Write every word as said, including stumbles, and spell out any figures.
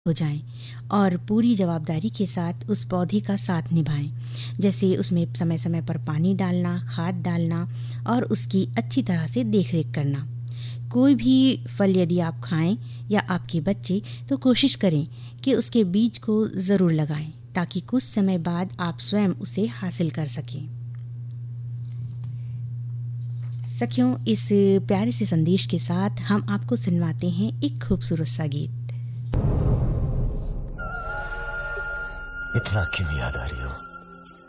हो जाएं और पूरी जवाबदारी के साथ उस पौधे का साथ निभाएं। जैसे उसमें समय समय पर पानी डालना, खाद डालना और उसकी अच्छी तरह से देखरेख करना। कोई भी फल यदि आप खाएं या आपके बच्चे, तो कोशिश करें कि उसके बीज को ज़रूर लगाएं ताकि कुछ समय बाद आप स्वयं उसे हासिल कर सकें। सखियों, इस प्यारे से संदेश के साथ हम आपको सुनवाते हैं एक खूबसूरत सा गीत। इतना क्यों याद आ रही हो?